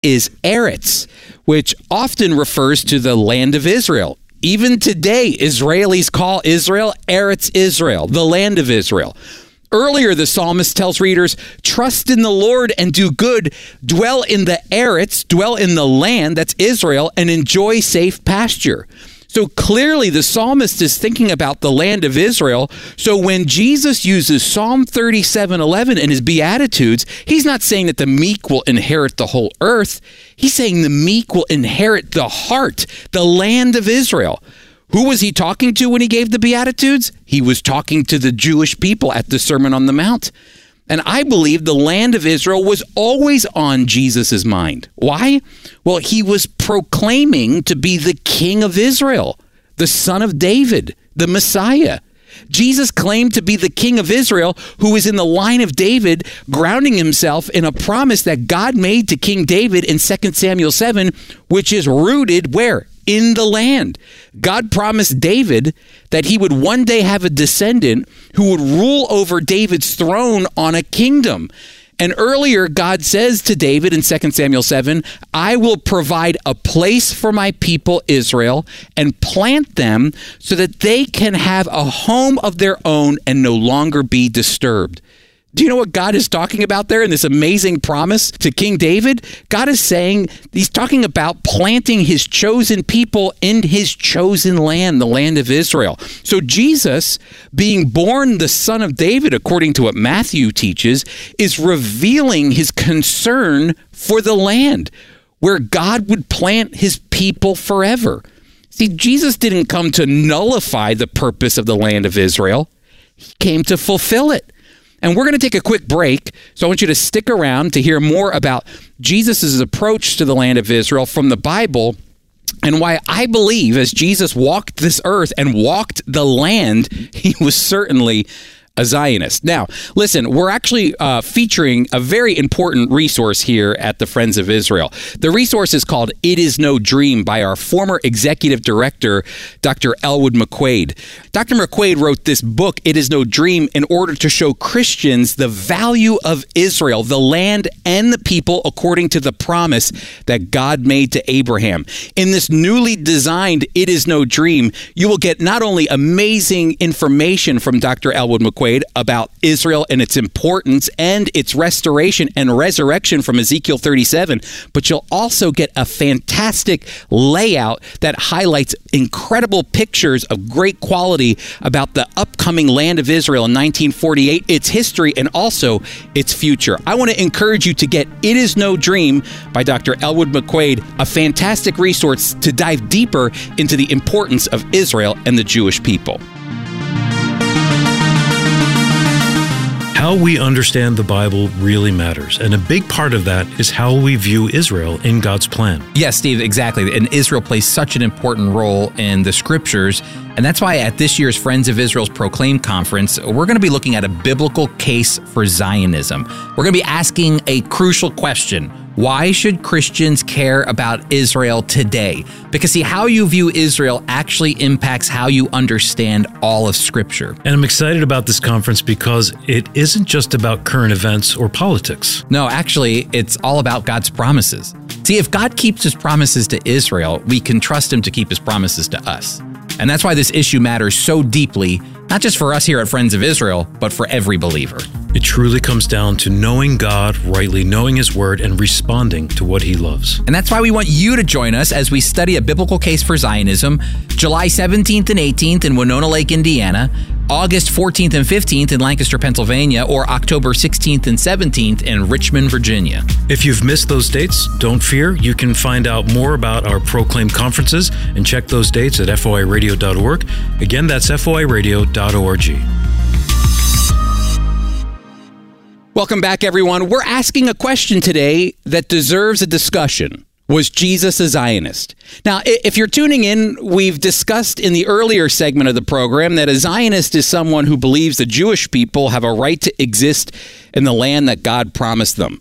is Eretz, which often refers to the land of Israel. Even today, Israelis call Israel Eretz Israel, the land of Israel. Earlier, the psalmist tells readers, trust in the Lord and do good, dwell in the Eretz, dwell in the land, that's Israel, and enjoy safe pasture. So clearly, the psalmist is thinking about the land of Israel. So when Jesus uses Psalm 37:11 in his Beatitudes, he's not saying that the meek will inherit the whole earth. He's saying the meek will inherit the heart, the land of Israel. Who was he talking to when he gave the Beatitudes? He was talking to the Jewish people at the Sermon on the Mount. And I believe the land of Israel was always on Jesus' mind. Why? Well, he was proclaiming to be the King of Israel, the Son of David, the Messiah. Jesus claimed to be the King of Israel who is in the line of David, grounding himself in a promise that God made to King David in 2 Samuel 7, which is rooted where? In the land. God promised David that he would one day have a descendant who would rule over David's throne on a kingdom. And earlier, God says to David in 2 Samuel 7, I will provide a place for my people Israel and plant them so that they can have a home of their own and no longer be disturbed. Do you know what God is talking about there in this amazing promise to King David? God is saying, he's talking about planting his chosen people in his chosen land, the land of Israel. So Jesus, being born the son of David, according to what Matthew teaches, is revealing his concern for the land where God would plant his people forever. See, Jesus didn't come to nullify the purpose of the land of Israel. He came to fulfill it. And we're going to take a quick break, so I want you to stick around to hear more about Jesus' approach to the land of Israel from the Bible and why I believe as Jesus walked this earth and walked the land, he was certainly a Zionist. Now, listen, we're actually featuring a very important resource here at the Friends of Israel. The resource is called It Is No Dream by our former executive director, Dr. Elwood McQuaid. Dr. McQuaid wrote this book, It Is No Dream, in order to show Christians the value of Israel, the land and the people, according to the promise that God made to Abraham. In this newly designed It Is No Dream, you will get not only amazing information from Dr. Elwood McQuaid about Israel and its importance and its restoration and resurrection from Ezekiel 37, but you'll also get a fantastic layout that highlights incredible pictures of great quality about the upcoming land of Israel in 1948, its history, and also its future. I want to encourage you to get It Is No Dream by Dr. Elwood McQuaid, a fantastic resource to dive deeper into the importance of Israel and the Jewish people. How we understand the Bible really matters, and a big part of that is how we view Israel in God's plan. Yes, Steve, exactly. And Israel plays such an important role in the scriptures, and that's why at this year's Friends of Israel's Proclaim Conference, we're going to be looking at a biblical case for Zionism. We're going to be asking a crucial question. Why should Christians care about Israel today? Because see, how you view Israel actually impacts how you understand all of Scripture. And I'm excited about this conference because it isn't just about current events or politics. No, actually, it's all about God's promises. See, if God keeps his promises to Israel, we can trust him to keep his promises to us. And that's why this issue matters so deeply, not just for us here at Friends of Israel, but for every believer. It truly comes down to knowing God, rightly knowing his word, and responding to what he loves. And that's why we want you to join us as we study a biblical case for Zionism, July 17th and 18th in Winona Lake, Indiana, August 14th and 15th in Lancaster, Pennsylvania, or October 16th and 17th in Richmond, Virginia. If you've missed those dates, don't fear. You can find out more about our Proclaim conferences and check those dates at foiradio.org. Again, that's foiradio.org. Welcome back, everyone. We're asking a question today that deserves a discussion. Was Jesus a Zionist? Now, if you're tuning in, we've discussed in the earlier segment of the program that a Zionist is someone who believes the Jewish people have a right to exist in the land that God promised them.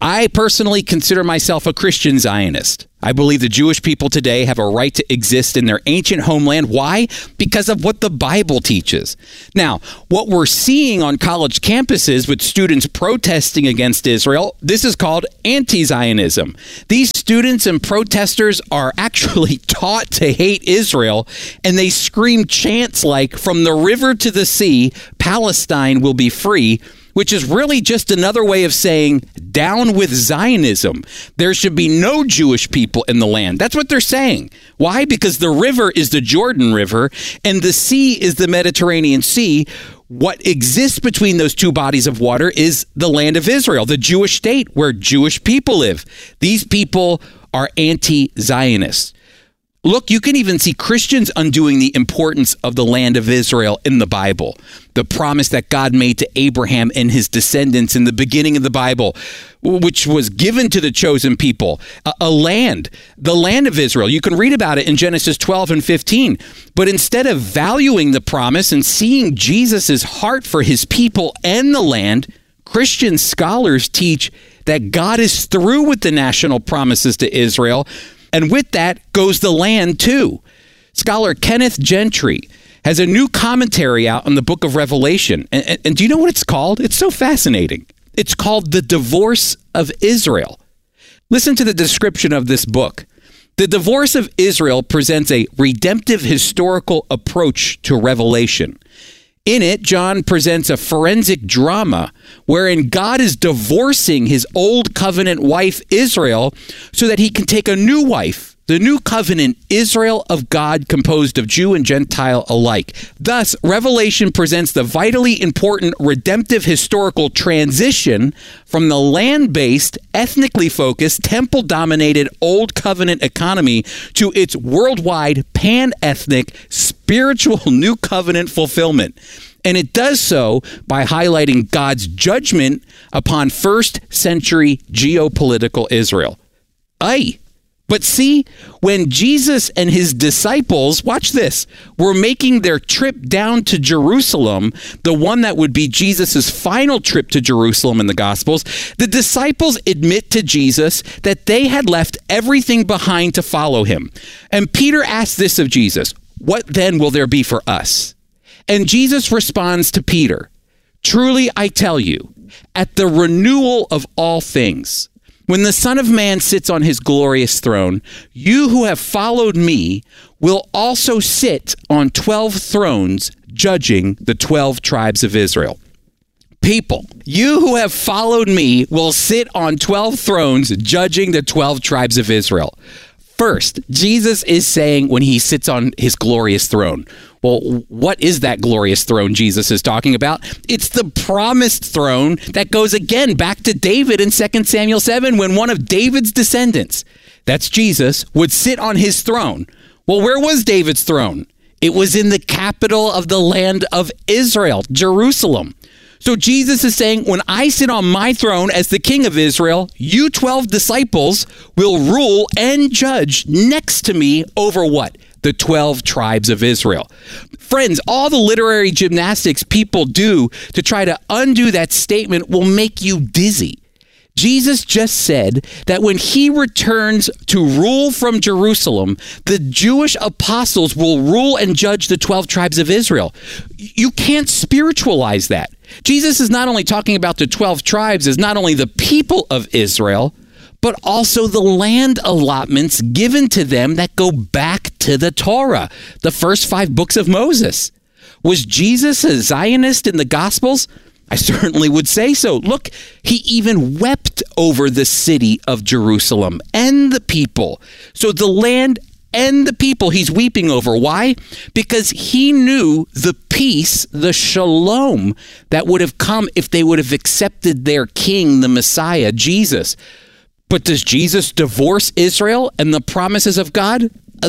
I personally consider myself a Christian Zionist. I believe the Jewish people today have a right to exist in their ancient homeland. Why? Because of what the Bible teaches. Now, what we're seeing on college campuses with students protesting against Israel, this is called anti-Zionism. These students and protesters are actually taught to hate Israel, and they scream chants like, "From the river to the sea, Palestine will be free," which is really just another way of saying, down with Zionism. There should be no Jewish people in the land. That's what they're saying. Why? Because the river is the Jordan River and the sea is the Mediterranean Sea. What exists between those two bodies of water is the land of Israel, the Jewish state where Jewish people live. These people are anti-Zionists. Look, you can even see Christians undoing the importance of the land of Israel in the Bible. The promise that God made to Abraham and his descendants in the beginning of the Bible, which was given to the chosen people, a land, the land of Israel. You can read about it in Genesis 12 and 15. But instead of valuing the promise and seeing Jesus' heart for his people and the land, Christian scholars teach that God is through with the national promises to Israel, and with that goes the land too. Scholar Kenneth Gentry has a new commentary out on the book of Revelation. And do you know what it's called? It's so fascinating. It's called The Divorce of Israel. Listen to the description of this book. The Divorce of Israel presents a redemptive historical approach to Revelation. In it, John presents a forensic drama wherein God is divorcing his old covenant wife, Israel, so that he can take a new wife, the new covenant Israel of God, composed of Jew and Gentile alike. Thus, Revelation presents the vitally important redemptive historical transition from the land-based, ethnically focused, temple-dominated Old Covenant economy to its worldwide, pan-ethnic, spiritual New Covenant fulfillment. And it does so by highlighting God's judgment upon first century geopolitical Israel. Aye. But see, when Jesus and his disciples, watch this, were making their trip down to Jerusalem, the one that would be Jesus' final trip to Jerusalem in the Gospels, the disciples admit to Jesus that they had left everything behind to follow him. And Peter asked this of Jesus, "What then will there be for us?" And Jesus responds to Peter, "Truly I tell you, at the renewal of all things, when the Son of Man sits on his glorious throne, you who have followed me will also sit on 12 thrones, judging the 12 tribes of Israel." People, you who have followed me will sit on 12 thrones, judging the 12 tribes of Israel. First, Jesus is saying when he sits on his glorious throne. Well, what is that glorious throne Jesus is talking about? It's the promised throne that goes again back to David in 2 Samuel 7, when one of David's descendants, that's Jesus, would sit on his throne. Well, where was David's throne? It was in the capital of the land of Israel, Jerusalem. So Jesus is saying, when I sit on my throne as the king of Israel, you 12 disciples will rule and judge next to me over what? The 12 tribes of Israel. Friends, all the literary gymnastics people do to try to undo that statement will make you dizzy. Jesus just said that when he returns to rule from Jerusalem, the Jewish apostles will rule and judge the 12 tribes of Israel. You can't spiritualize that. Jesus is not only talking about the 12 tribes as not only the people of Israel, but also the land allotments given to them that go back to the Torah, the first 5 books of Moses. Was Jesus a Zionist in the Gospels? I certainly would say so. Look, he even wept over the city of Jerusalem and the people. So the land and the people he's weeping over. Why? Because he knew the peace, the shalom that would have come if they would have accepted their king, the Messiah, Jesus. But does Jesus divorce Israel and the promises of God?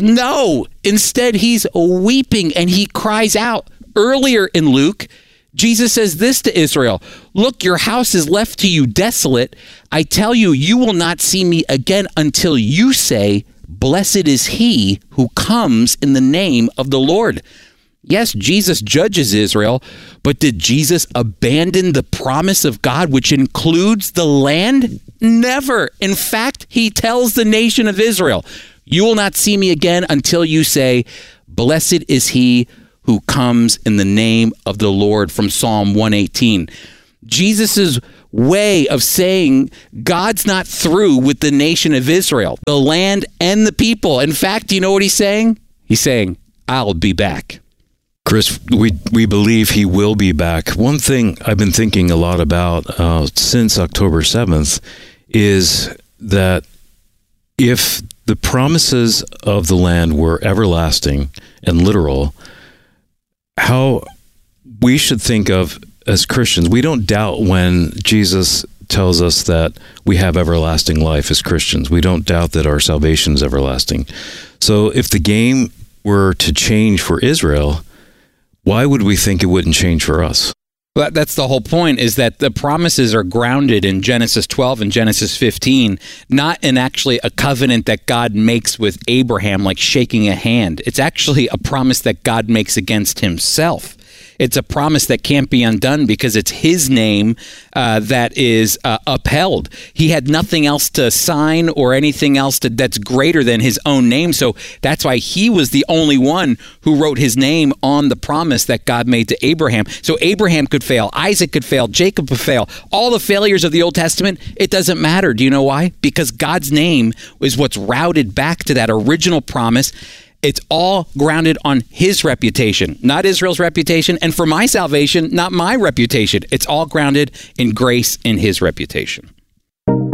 No. Instead, he's weeping and he cries out. Earlier in Luke, Jesus says this to Israel, "Look, your house is left to you desolate. I tell you, you will not see me again until you say, 'Blessed is he who comes in the name of the Lord.'" Yes, Jesus judges Israel, but did Jesus abandon the promise of God, which includes the land? Never. In fact, he tells the nation of Israel, you will not see me again until you say, blessed is he who comes in the name of the Lord, from Psalm 118. Jesus's way of saying God's not through with the nation of Israel, the land and the people. In fact, do you know what he's saying? He's saying, I'll be back. Chris, we believe he will be back. One thing I've been thinking a lot about since October 7th is that if the promises of the land were everlasting and literal, how we should think of as Christians, we don't doubt when Jesus tells us that we have everlasting life as Christians. We don't doubt that our salvation is everlasting. So if the game were to change for Israel, why would we think it wouldn't change for us? Well, that's the whole point, is that the promises are grounded in Genesis 12 and Genesis 15, not in actually a covenant that God makes with Abraham, like shaking a hand. It's actually a promise that God makes against himself. It's a promise that can't be undone because it's his name that is upheld. He had nothing else to sign or anything else that's greater than his own name. So that's why he was the only one who wrote his name on the promise that God made to Abraham. So Abraham could fail, Isaac could fail, Jacob could fail. All the failures of the Old Testament, it doesn't matter. Do you know why? Because God's name is what's routed back to that original promise. It's all grounded on his reputation, not Israel's reputation. And for my salvation, not my reputation. It's all grounded in grace in his reputation.